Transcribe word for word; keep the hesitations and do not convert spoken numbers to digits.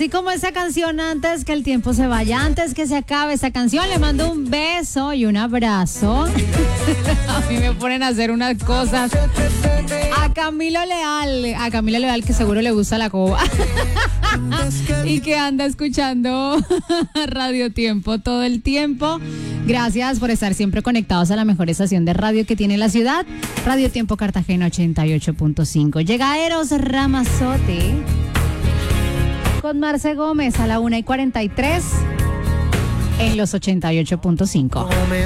Así como esa canción, antes que el tiempo se vaya, antes que se acabe esa canción, le mando un beso y un abrazo. A mí me ponen a hacer unas cosas. A Camilo Leal, a Camilo Leal, que seguro le gusta la coba. Y que anda escuchando Radio Tiempo todo el tiempo. Gracias por estar siempre conectados a la mejor estación de radio que tiene la ciudad, Radio Tiempo Cartagena ochenta y ocho punto cinco. Llega Eros Ramazzotti con Marce Gómez a la una y cuarenta y tres en los ochenta y ocho punto cinco.